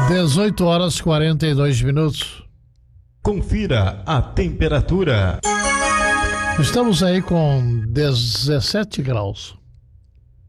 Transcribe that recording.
18h42. Confira a temperatura. Estamos aí com 17 graus.